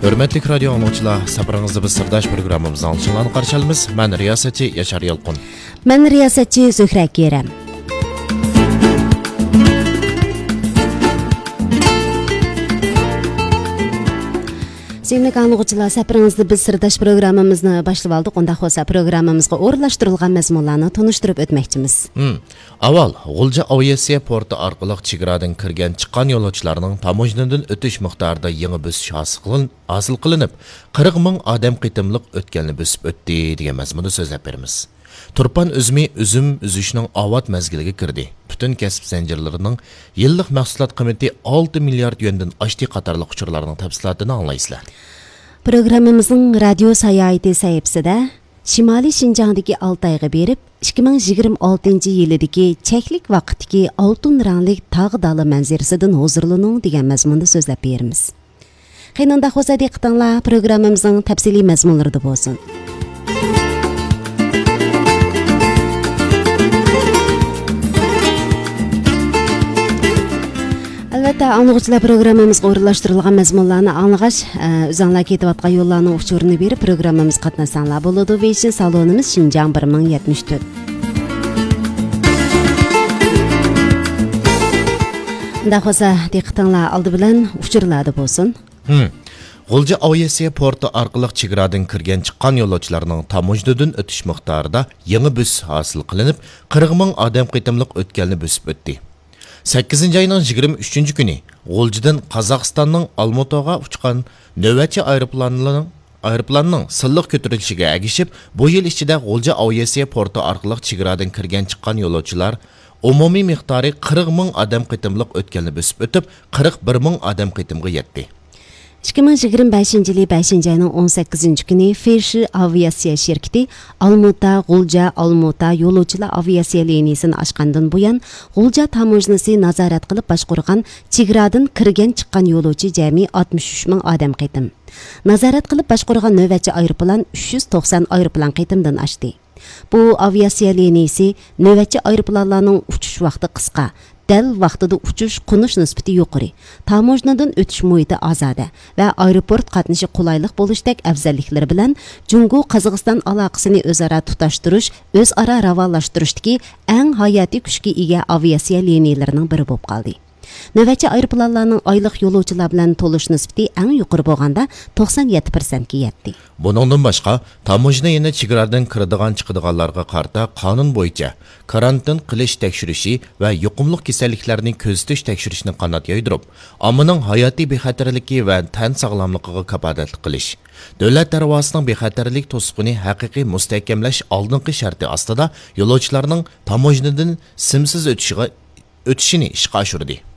Hürmetlik radyo anlıqçılar, sabrınızı biz sırdaş programımızın alışılan qarşalımız. Ben riyasetçi Yaşar Yalqın. Ben riyasetçi Zühre Kerem. Sevgili anlıqçılar, sabrınızı biz sırdaş programımızını başlayıp aldık. Onda olsa programımızga o'rinlashtirilgan mazmunlarni tunishtirib o'tmoqchimiz. Avval G'ulja aviasiya porti orqali chegaradan kirgan chiqqan yo'lovchilarning tamojnadan o'tish miqdorida yangi bosish hosil qilinib, 40 ming odam qitimliq o'tganini bosib o'tdi degan mazmunda so'zlab beramiz. Turpan üzüm üzüşünün avat mezgiliga kirdi. Bütün kasb zincirlarining yillik mahsulot qiymati 6 milliard yuandan oshdi qatorliq uchurlarning tafsilotini anglaysizlar. Programmamızın radyo sayayeti sayfasida Shimoliy Shinjongdagi Altayga berib, 2026 yilidagi cheklik vaqtdagi oltin rangli tog' dala manzarasidan hozirlaning degan mazmunda so'zlab beramiz. Qanday xo'sa diqqatinglar programmamızın tafsiliy mazmunlarida bo'lsin. Albatta, anlıqçılar programmamızga o'rinlashtirilgan mazmunlarni anlag'ach, o'zinglar ketayotgan yo'llarning uchurini berib programmamiz qatnashsanglar bo'ladi. Vision salonimiz Shinjang 1074. Dahosa diqqatinglar oldi bilan uchurlarda bo'lsin. G'ulja aviasiya porti orqali chegaradan kirgan chiqqan yo'lovchilarning tamojnadan o'tish miqdorida yangi bosish hosil qilinib, 40 ming odam qitimliq o'tganini bosib o'tdi. 8 ayının 23 günü G'uljadan Qozog'istonning Olmaotaga uchgan navbatchi aeroplanning silliq ko'tarilishiga agishib, bu yil ichida G'ulja aviasiya porti orqali chegaradan kirgan chiqqan yo'lovchilar umumiy miqdori 40 ming odam qitimliq o'tganini bosib o'tib, 41 ming odam qitimga yetdi. 2025 yılı 5. ayının 18. günü Ferşi Aviasiya şirketi Almuta yo'lovchilar aviasiya liniyasini açqandan buyan G'ulja tamojnasi nazorat qilib boshqargan chegaradan kirgan chiqqan yo'lovchi jami 63 ming odam qitim. Nazorat qilib boshqargan navbatchi aeroplan 390 aeroplan qitimdan oshdi. Bu aviasiya liniyasi navbatchi aeroplanlarning uchish vaqti qisqa. Dal vaqtida uçuş qo'nish nisbati yuqori, tamojnadan o'tish muhiti ozoda va aeroport qatnashi qulaylik bo'lishdek afzalliklari bilan Jungo Qozog'iston aloqasini o'zaro tutashtirish, o'zaro ravonlashtirishdagi eng hayotiy kuchga ega aviasiya liniyalarining biri bo'lib qoldi. Navbatchi aeroplanlarning oylik yo'lovchilar bilan to'lish nisbati eng yuqori bo'lganda 97% ga yetdi. Buningdan boshqa, tamojna yana chegaradan kiradigan chiqadiganlarga qarta qonun bo'yicha karantin qilish tekshirishi va yuqumli kasalliklarning kuzatish tekshirishni qanot yoydirib, ommaning hayotiy bexatarligi va tan sog'lomligiga kafolatlik qilish, davlat darvosining bexatarlik to'siqini haqiqiy mustahkamlash oldingi sharti ostida yo'lovchilarning tamojnadan simsiz o'tishini ishga oshirdi.